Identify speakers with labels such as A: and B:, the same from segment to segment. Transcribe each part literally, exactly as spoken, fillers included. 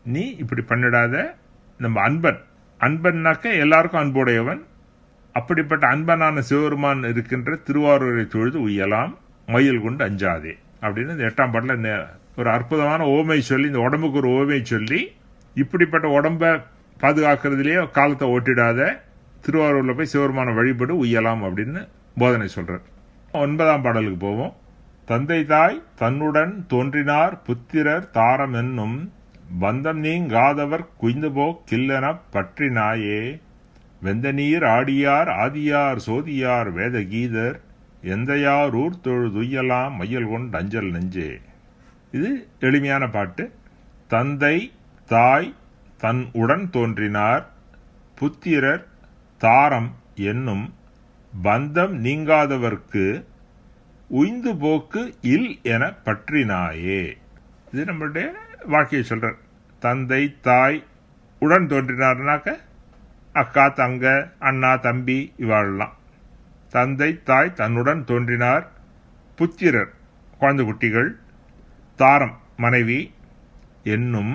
A: நீ இப்படி பண்ணிடாத. நம்ம அன்பன் அன்பன்னாக்க எல்லாருக்கும் அன்புடையவன். அப்படிப்பட்ட அன்பனான சிவபெருமான் இருக்கின்ற திருவாரூரை தொழுது உய்யலாம், மயில் கொண்டு அஞ்சாதே அப்படின்னு இந்த எட்டாம் பாட்டில் ஒரு அற்புதமான ஓமை சொல்லி, இந்த உடம்புக்கு ஒரு ஓமை சொல்லி, இப்படிப்பட்ட உடம்பை பாதுகாக்கிறதுலேயே காலத்தை ஓட்டிடாத, திருவாரூரில் போய் சிவபெருமான வழிபடு உய்யலாம் அப்படின்னு போதனை சொல்றார். ஒன்பதாம் பாடலுக்கு போவோம். தந்தை தாய் தன்னுடன் தோன்றினார் புத்திரர் தாரம் என்னும் பந்தம் நீங்காதவர் குய்ந்துபோ கில்லென பற்றினாயே வெந்த நீர் ஆடியார் ஆதியார் சோதியார் வேத கீதர் எந்தையார் ஊர் தொழுதுய்யலாம் மையல் கொண்டு அஞ்சல் நெஞ்சே. இது எளிமையான பாட்டு. தந்தை தாய் தன் உடன் தோன்றினார் புத்திரர் தாரம் என்னும் பந்தம் நீங்காதவர்க்கு உய்ந்து போக்கு இல் என பற்றினாயே. இது நம்மளுடைய வாழ்க்கையை சொல்றார். தந்தை தாய் உடன் தோன்றினார்னாக்க அக்கா தங்க அண்ணா தம்பி இவாழலாம். தந்தை தாய் தன்னுடன் தோன்றினார், புத்திரர் குழந்தை குட்டிகள், தாரம் மனைவி என்னும்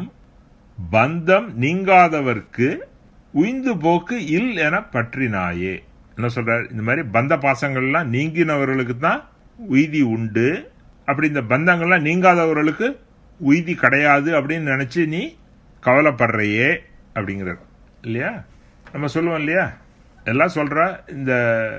A: பந்தம் நீங்காதவர்க்கு உய்ந்து போக்கு இல் என பற்றினாயே. என்ன சொல்றார்? இந்த மாதிரி பந்த பாசங்கள்லாம் நீங்கினவர்களுக்கு தான் உய்தி உண்டு, அப்படி இந்த பந்தங்கள்லாம் நீங்காதவர்களுக்கு உய்தி கிடையாது அப்படின்னு நினைச்சு நீ கவலைப்படுறையே அப்படிங்கிறார் இல்லையா? நம்ம சொல்லுவோம் இல்லையா, எல்லாம் சொல்ற இந்த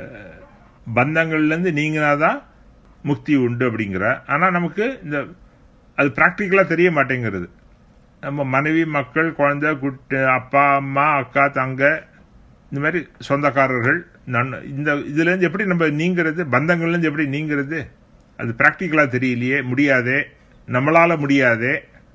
A: பந்தங்கள்லேருந்து நீங்கினாதான் முக்தி உண்டு அப்படிங்கிற. ஆனால் நமக்கு இந்த அது ப்ராக்டிக்கலாக தெரிய மாட்டேங்கிறது. நம்ம மனைவி மக்கள் குழந்தை குட்டு அப்பா அம்மா அக்கா தங்க இந்த மாதிரி சொந்தக்காரர்கள் நன் இந்த இதுலேருந்து எப்படி நம்ம நீங்கிறது, பந்தங்கள்லேருந்து எப்படி நீங்கிறது, அது ப்ராக்டிக்கலாக தெரியலையே, முடியாதே, நம்மளால் முடியாதே.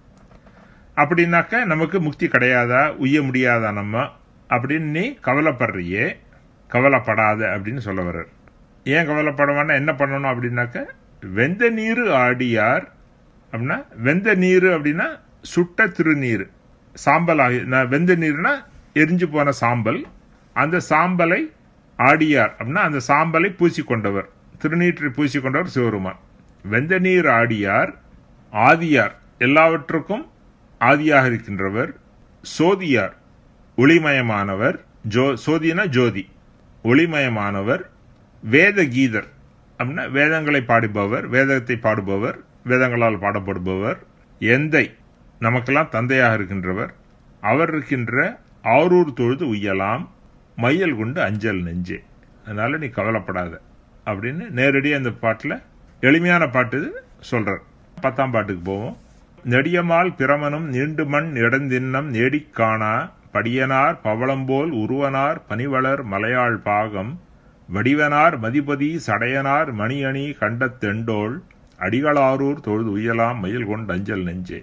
A: அப்படின்னாக்க நமக்கு முக்தி கிடையாதா, உய்ய முடியாதா நம்ம அப்படின்னு நீ கவலைப்படுறியே, கவலைப்படாத அப்படின்னு சொல்ல வர்றார். ஏன் கவலைப்படவானா என்ன பண்ணணும் அப்படின்னாக்க, வெந்த நீர் ஆடியார் அப்படின்னா, வெந்த நீர் அப்படின்னா சுட்ட திருநீர், சாம்பல் ஆகி, வெந்த நீர்னா எரிஞ்சு போன சாம்பல், அந்த சாம்பலை ஆடியார் அப்படின்னா அந்த சாம்பலை பூசிக்கொண்டவர், திருநீற்றை பூசிக்கொண்டவர் சிவபெருமான். வெந்த நீர் ஆடியார் ஆதியார் எல்லாவற்றுக்கும் ஆதியாக இருக்கின்றவர், சோதியார் ஒளிமயமானவர், ஜோ சோதினா ஜோதி ஒளிமயமானவர், வேத கீதர் அப்படின்னா வேதங்களை பாடுபவர், வேதத்தை பாடுபவர், வேதங்களால் பாடப்படுபவர், எந்தை நமக்கெல்லாம் தந்தையாக இருக்கின்றவர், அவர் இருக்கின்ற ஆரூர் தொழுது உய்யலாம் மையல் கொண்டு அஞ்சல் நெஞ்சே. அதனால நீ கவலைப்படாத அப்படின்னு நேரடியாக அந்த பாட்டில் எளிமையான பாட்டு சொல்றார். பத்தாம் பாட்டுக்கு போவோம். நெடியமால் பிரமனும் நீண்டு மண் இடந்தின்னம் நேடிக் காணா படியனார் பவளம்போல் உருவனார் பனிவளர் மலையாள் பாகம் வடிவனார் மதிபதி சடையனார் மணியணி கண்டத்தெண்டோள் அடிகளாரூர் தொழுது உய்யலாம் மயில் கொண்டு அஞ்சல் நெஞ்சே.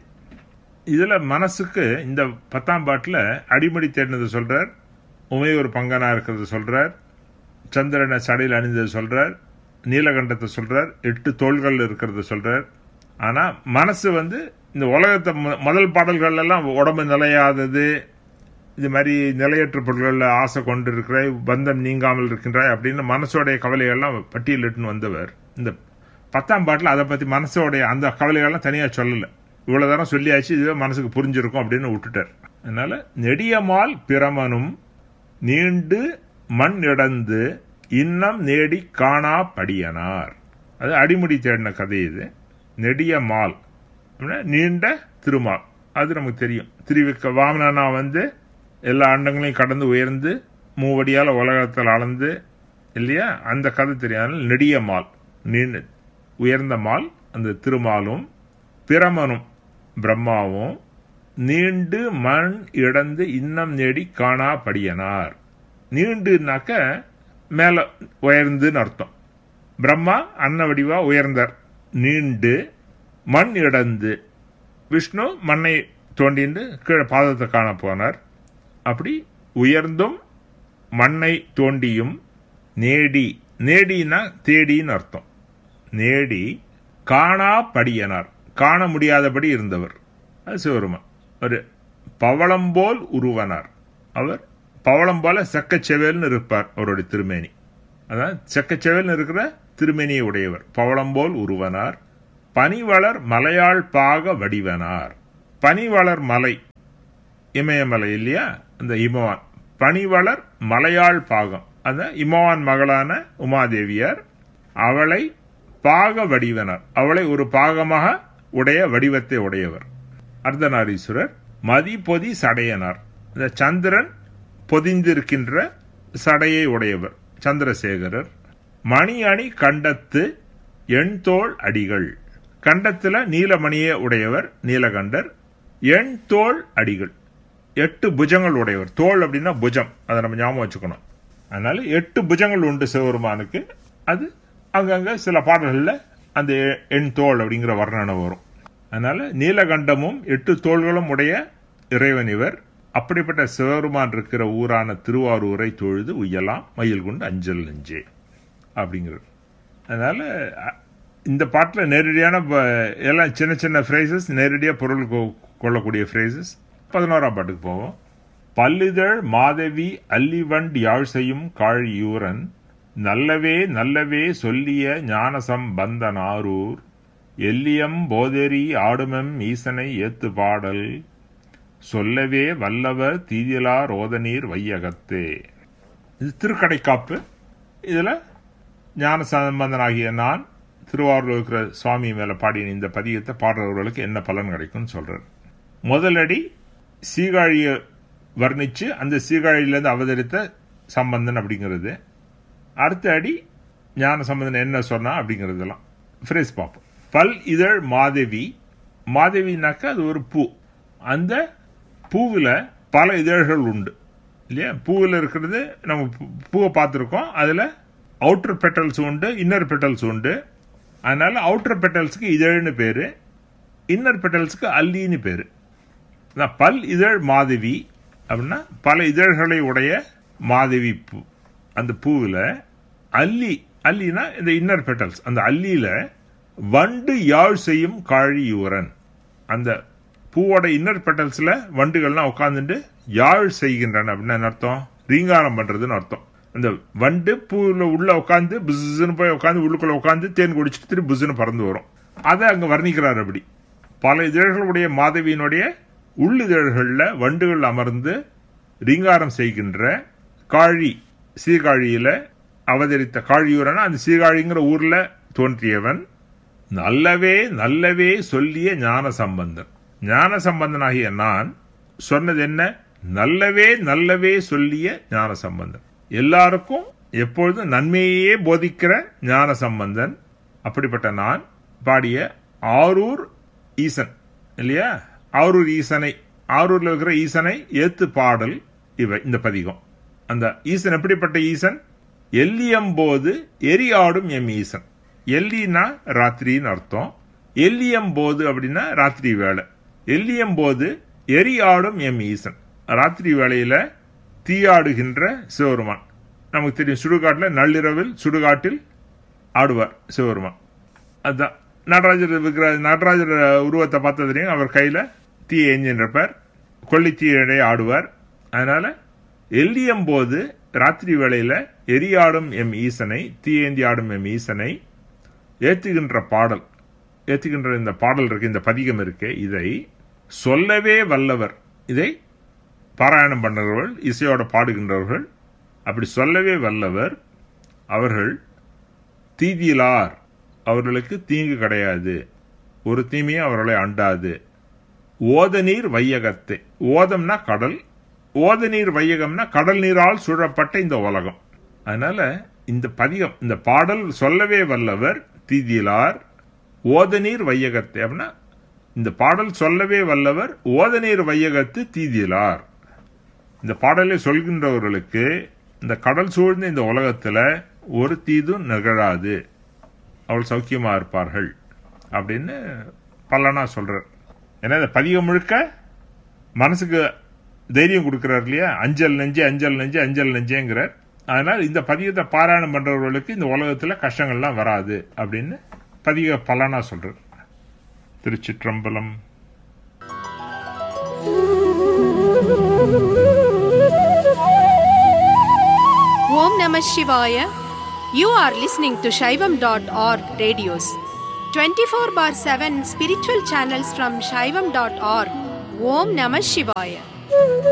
A: இதுல மனசுக்கு இந்த பத்தாம் பாட்டுல அடிமடி தேடினது சொல்றார், உமையூர் பங்கனா இருக்கிறது சொல்றார், சந்திரனை சடையில் அணிந்தது சொல்றார், நீலகண்டத்தை சொல்றார், எட்டு தோள்கள் இருக்கிறது சொல்றார். ஆனா மனசு வந்து இந்த உலகத்தை முதல் பாடல்கள் எல்லாம் உடம்பு நிலையாதது, இது மாதிரி நிலையற்ற பொருள்கள் ஆசை கொண்டு இருக்கிற, பந்தம் நீங்காமல் இருக்கின்றாய் அப்படின்னு மனசோடைய கவலைகள்லாம் பட்டியலிட்டுன்னு வந்தவர். இந்த பத்தாம் பாட்டில் அதை பத்தி மனசோடைய அந்த கவலைகள்லாம் தனியா சொல்லல, இவ்வளவு தரம் சொல்லியாச்சு, இதுவே மனசுக்கு புரிஞ்சிருக்கும் அப்படின்னு விட்டுட்டார். அதனால நெடியமால் பிரமனும் நீண்டு மண் இடந்து இன்னம் நேடி காணா படியனார். அது அடிமுடி தேடின கதை. இது நெடிய மால் நீண்ட திருமால், அது நமக்கு தெரியும். திருவிக்க வாமனா வந்து எல்லா அண்டங்களையும் கடந்து உயர்ந்து மூவடியால் உலகத்தில் அளந்து இல்லையா, அந்த கதை தெரியாது. நெடிய மால் நீண்ட உயர்ந்த மால் அந்த திருமாலும், பிரமனும் பிரம்மாவும் நீண்டு மண் இடந்து இன்னம் நேடி காணா படியனார். நீண்டுனாக்க மேல உயர்ந்துன்னு அர்த்தம். பிரம்மா அன்ன வடிவா உயர்ந்தார், நீண்டு மண் இடந்து விஷ்ணு மண்ணை தோண்டிண்டு கீழே பாதத்தை காண போனார். அப்படி உயர்ந்தும் மண்ணை தோண்டியும் நேடி, நேடினா தேடின்னு அர்த்தம், நேடி காணா படியனார் காண முடியாதபடி இருந்தவர் அது சிவபெருமான். ஒரு பவளம்போல் உருவனார், அவர் பவளம் போல செக்கச்செவேல்னு இருப்பார் அவருடைய திருமேனி. அதான் செக்கச்செவேல்னு இருக்கிற திருமேனியை உடையவர், பவளம்போல் உருவனார். பனிவளர் மலையாள் பாக வடிவனார். பனிவளர் மலை இமயமலை இல்லையா, அந்த இமவான் பனிவளர் மலையாள் பாகம், அந்த இமவான் மகளான உமாதேவியார், அவளை பாக வடிவனர், அவளை ஒரு பாகமாக உடைய வடிவத்தை உடையவர். அர்த்தநாரீஸ்வரர் மதி பொதி சடையனார், இந்த சந்திரன் பொதிந்திருக்கின்ற சடையை உடையவர் சந்திரசேகரர். மணி அணி கண்டத்து எண்தோள் அடிகள், கண்டத்துல நீலமணியை உடையவர் நீலகண்டர். எண் தோள் அடிகள், எட்டு புஜங்கள் உடையவர். தோள் அப்படின்னா புஜம், அதை நம்ம ஞாபகம் வச்சுக்கணும். அதனால எட்டு புஜங்கள் உண்டு சிவபெருமானுக்கு. அது அங்கங்க சில பாடல்களில் அந்த எண் தோள் அப்படிங்கிற வர்ணனை வரும். அதனால நீலகண்டமும் எட்டு தோள்களும் உடைய இறைவன் இவர். அப்படிப்பட்ட சிவபெருமான் இருக்கிற ஊரான திருவாரூரை தொழுது உய்யலாம் மயில் கொண்டு அஞ்சல் நெஞ்சே அப்படிங்கிறது. அதனால இந்த பாட்டில் நேரடியான எல்லாம் சின்ன சின்ன ஃப்ரேசஸ், நேரடியாக பொருள் கொள்ளக்கூடிய ஃப்ரேசஸ். பதினோராம் பாட்டுக்கு போவோம். பல்லிதழ் மாதவி அல்லிவண்ட் யாழ் செய்யும் காழியூரன், நல்லவே நல்லவே சொல்லிய ஞானசம் பந்தனாரூர், எல்லியம் போதெரி ஆடுமெம் ஈசனை ஏத்து பாடல், சொல்லவே வல்லவர் தீதிலா ரோதநீர் வையகத்தே. இது திருக்கடைக்காப்பு. இதில் ஞான சம்பந்தனாகிய நான் திருவாரூர் இருக்கிற சுவாமி மேலே பாடின இந்த பதியத்தை பாடுறவர்களுக்கு என்ன பலன் கிடைக்கும்னு சொல்றார். முதலடி சீகாழியை வர்ணிச்சு அந்த சீகாழியிலேருந்து அவதரித்த சம்பந்தன் அப்படிங்கிறது. அடுத்த அடி ஞான சம்பந்தன் என்ன சொன்னா அப்படிங்கிறதெல்லாம் ஃப்ரேஸ் பார்ப்போம். பல் இதழ் மாதவி, மாதவினாக்க அது ஒரு பூ. அந்த பூவில் பல இதழ்கள் உண்டு இல்லையா. பூவில் இருக்கிறது நம்ம பூவை பார்த்துருக்கோம். அதில் அவுட்டர் பெட்டல்ஸ் உண்டு, இன்னர் பெட்டல்ஸ் உண்டு. அதனால அவுட்டர் பெட்டல்ஸுக்கு இதழ்னு பேரு, இன்னர் பெட்டல்ஸுக்கு அல்லின்னு பேரு. பல் இதழ் மாதவி அப்படின்னா பல இதழ்களை உடைய மாதவி பூ. அந்த பூவில் அல்லி, அல்லினா இந்த இன்னர் பெட்டல்ஸ், அந்த அல்லியில வண்டு யாழ் செய்யும் காழியூரன். அந்த பூவோட இன்னர் பெட்டல்ஸ்ல வண்டுகள்லாம் உட்காந்துட்டு யாழ் செய்கின்றன அப்படின்னு அர்த்தம், ரீங்காரம் பண்றதுன்னு அர்த்தம். அந்த வண்டு பூவில் உள்ள உட்காந்து புஸ்ன்னு போய் உட்காந்து உள்ளுக்குள்ள உட்காந்து தேன் குடிச்சிட்டு திரும்பி புஸ்ன்னு பறந்து வரும். அதை அங்க வர்ணிக்கிறார். அப்படி பல இதழ்களுடைய மாதவியினுடைய உள்ளிதழ்கள்ல வண்டுகள் அமர்ந்து ரீங்காரம் செய்கின்ற காழி, சீர்காழியில அவதரித்த காழியூரன், அந்த சீர்காழிங்கிற ஊர்ல தோன்றியவன். நல்லவே நல்லவே சொல்லிய ஞான சம்பந்தன், ஞான சம்பந்தனாகிய நான் சொன்னது என்ன? நல்லவே நல்லவே சொல்லிய ஞான சம்பந்தன், எல்லாருக்கும் எப்பொழுதும் நன்மையே போதிக்கிற ஞான சம்பந்தன். அப்படிப்பட்ட நான் பாடிய ஆரூர் ஈசன் இல்லையா, ஆரூர் ஈசனை, ஆரூர்ல இருக்கிற ஈசனை ஏத்து பாடல் இவை இந்த பதிகம். அந்த ஈசன் எப்படிப்பட்ட ஈசன்? எல்லியம்போது எரியாடும் எம் ஈசன். எல்லினா ராத்திரின்னு அர்த்தம். எல்லியம்போது அப்படின்னா ராத்திரி வேலை. எல்லியம்போது எரியாடும் எம் ஈசன், ராத்திரி வேளையில தீயாடுகின்ற சிவபெருமான். நமக்கு தெரியும், சுடுகாட்டில் நள்ளிரவில் சுடுகாட்டில் ஆடுவார் சிவபெருமான். அதுதான் நடராஜர் இருக்கிற நடராஜர் உருவத்தை பார்த்ததுலையும் அவர் கையில தீ எஞ்சின்றப்பார், கொல்லித்தீயடை ஆடுவார். அதனால எல்லியம்போது ராத்திரி வேளையில எரியாடும் எம் ஈசனை, தீயேந்தி ஆடும் எம் ஈசனை ஏத்துகின்ற பாடல், ஏத்துகின்ற இந்த பாடல் இருக்கு, இந்த பதிகம் இருக்கு. இதை சொல்லவே வல்லவர், இதை பாராயணம் பண்ணுறவர்கள், இசையோட பாடுகின்றவர்கள், அப்படி சொல்லவே வல்லவர் அவர்கள். தீதிலார், அவர்களுக்கு தீங்கு கிடையாது, ஒரு தீமையும் அவர்களை அண்டாது. ஓதநீர் வையகத்தை, ஓதம்னா கடல், ஓதநீர் வையகம்னா கடல் நீரால் சூழப்பட்ட இந்த உலகம். அதனால இந்த பதிகம், இந்த பாடல் சொல்லவே வல்லவர் தீதிலார் ஓதநீர் வையகத்தை அப்படின்னா இந்த பாடல் சொல்லவே வல்லவர் ஓதநீர் வையகத்து தீதிலார். இந்த பாடலை சொல்கின்றவர்களுக்கு இந்த கடல் சூழ்ந்த இந்த உலகத்துல ஒரு தீதும் நிகழாது, அவள் சௌக்கியமா இருப்பார்கள் அப்படின்னு பல்லனா சொல்றார். ஏன்னா இந்த பதிகம் முழுக்க மனசுக்கு தைரியம் கொடுக்கிறார் இல்லையா, அஞ்சல் நெஞ்சே அஞ்சல் நெஞ்சே அஞ்சல் நெஞ்சேங்கிறார். அதனால் இந்த பதிகத்தை பாராயணம் பண்றவர்களுக்கு இந்த உலகத்துல கஷ்டங்கள்லாம் வராது அப்படின்னு பதிக பலனா சொல்றார். திருச்சிற்றம்பலம்.
B: Om Namah Shivaya. You are listening to Shaivam dot org radios. twenty-four bar seven spiritual channels from Shaivam dot org. Om Namah Shivaya.